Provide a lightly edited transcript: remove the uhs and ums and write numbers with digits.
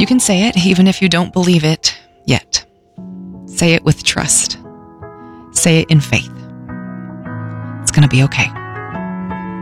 You can say it even if you don't believe it yet. Say it with trust. Say it in faith. It's going to be okay.